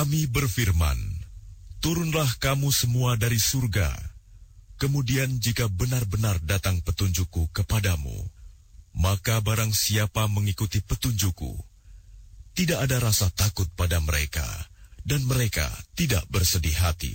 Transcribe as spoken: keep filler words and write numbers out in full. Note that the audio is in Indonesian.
Kami berfirman, turunlah kamu semua dari surga. Kemudian jika benar-benar datang petunjukku kepadamu, maka barang siapa mengikuti petunjukku, tidak ada rasa takut pada mereka, dan mereka tidak bersedih hati.